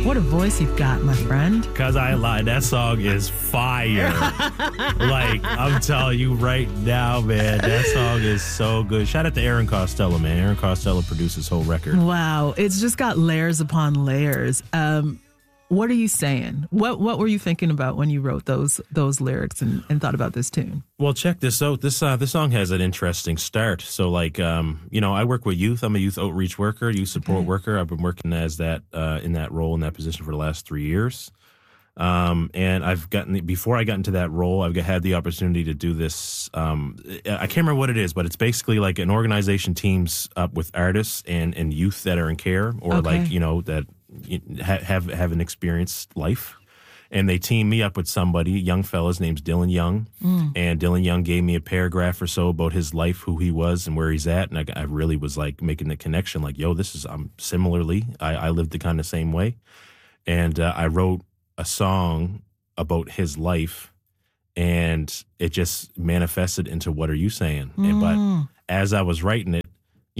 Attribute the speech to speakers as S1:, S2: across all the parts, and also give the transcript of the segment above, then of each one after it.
S1: What a voice you've got, my friend.
S2: Because I lied. That song is fire. Like, I'm telling you right now, man, that song is so good. Shout out to Aaron Costello, man. Aaron Costello produced this whole record.
S1: Wow. It's just got layers upon layers. What are you saying? What were you thinking about when you wrote those lyrics and thought about this tune?
S2: Well, check this out. This song has an interesting start. So, like, I work with youth. I'm a youth outreach worker, youth support worker. I've been working as that in that role, in that position for the last 3 years. And before I got into that role, I've had the opportunity to do this. I can't remember what it is, but it's basically like an organization teams up with artists and youth that are in care or that have an experienced life. And they team me up with somebody, a young fella, his name's Dylan Young. And Dylan Young gave me a paragraph or so about his life, who he was and where he's at. And I really was like making the connection, like, yo, similarly, I lived the kind of same way. And I wrote a song about his life, and it just manifested into What Are You Saying? But as I was writing it,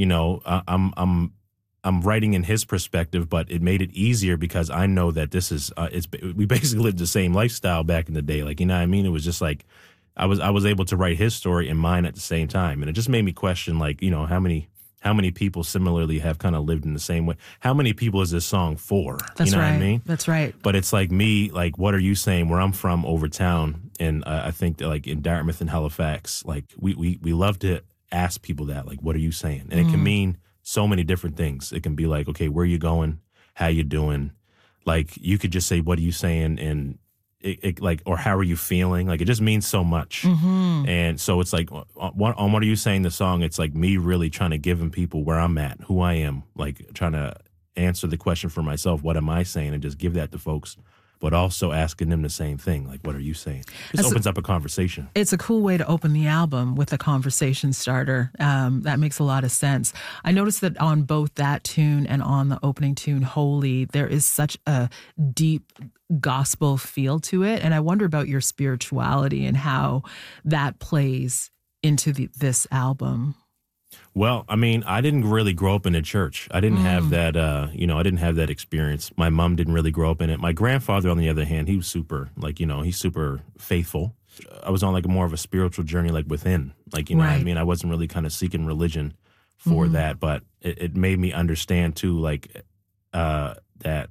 S2: I'm writing in his perspective, but it made it easier because I know that this is we basically lived the same lifestyle back in the day. Like, you know what I mean? It was just like I was able to write his story and mine at the same time, and it just made me question, like, how many people similarly have kind of lived in the same way? How many people is this song for?
S1: That's
S2: you know
S1: right.
S2: what I mean?
S1: That's right.
S2: But it's like me, like, What Are You Saying? Where I'm from, over town, and I think that, like, in Dartmouth and Halifax, like, we love to ask people that, like, what are you saying? And it can mean so many different things. It can be like, okay, where you going? How you doing? Like, you could just say, what are you saying? And or how are you feeling? Like, it just means so much. And so it's like, on What Are You Saying? The song, it's like me really trying to give people where I'm at, who I am, like trying to answer the question for myself, what am I saying? And just give that to folks, but also asking them the same thing, like, what are you saying? This opens up a conversation.
S1: It's a cool way to open the album with a conversation starter. That makes a lot of sense. I noticed that on both that tune and on the opening tune, Holy, there is such a deep gospel feel to it. And I wonder about your spirituality and how that plays into this album.
S2: Well, I mean, I didn't really grow up in a church. I didn't have that, I didn't have that experience. My mom didn't really grow up in it. My grandfather, on the other hand, he was super, he's super faithful. I was on like more of a spiritual journey, like within, like, what I mean? I wasn't really kind of seeking religion for that, but it made me understand too, like, that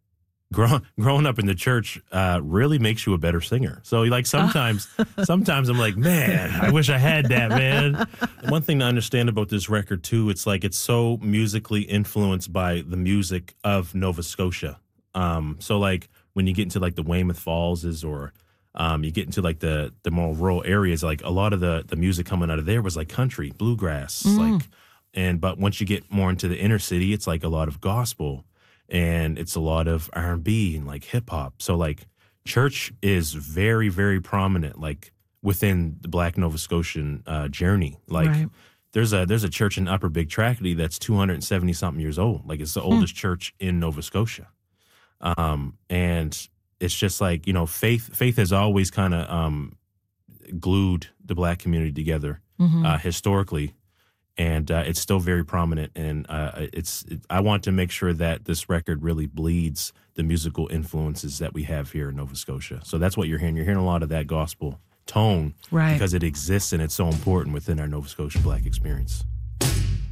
S2: growing up in the church really makes you a better singer. So, like, sometimes I'm like, man, I wish I had that, man. One thing to understand about this record too, it's like it's so musically influenced by the music of Nova Scotia. So like when you get into like the Weymouth Falls or you get into like the more rural areas, like a lot of the music coming out of there was like country, bluegrass, but once you get more into the inner city, it's like a lot of gospel. And it's a lot of R&B and like hip hop. So like church is very, very prominent, like within the Black Nova Scotian journey. Like there's a church in Upper Big Tracadie that's 270 something years old. Like it's the oldest church in Nova Scotia. And it's just like, faith has always kind of glued the Black community together historically. And it's still very prominent, and I want to make sure that this record really bleeds the musical influences that we have here in Nova Scotia. So that's what you're hearing. You're hearing a lot of that gospel tone because it exists and it's so important within our Nova Scotia Black experience.